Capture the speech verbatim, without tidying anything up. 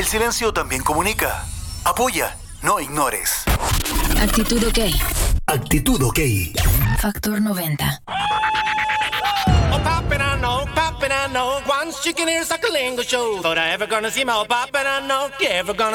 El silencio también comunica. Apoya, no ignores. Actitud OK. Actitud OK. Factor noventa. Oh, poppin', I know, poppin', I know. Once you can hear Sakalingo show. Thought I ever gonna see my oh, poppin', I know. You ever gonna